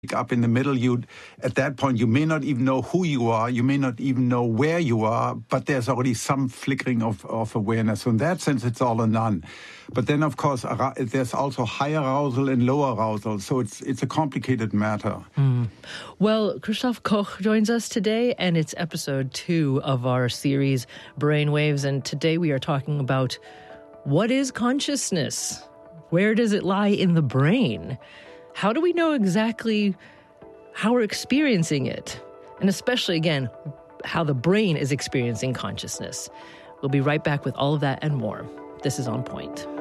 up in the middle, at that point, you may not even know who you are, you may not even know where you are, but there's already some flickering of awareness. So in that sense, it's all or none. But then, of course, there's also high arousal and low arousal, so it's a complicated matter. Well, Christoph Koch joins us today, and it's episode 2 of our series, Brainwaves, and today we are talking about what is consciousness? Where does it lie in the brain? How do we know exactly how we're experiencing it? And especially, again, how the brain is experiencing consciousness. We'll be right back with all of that and more. This is On Point.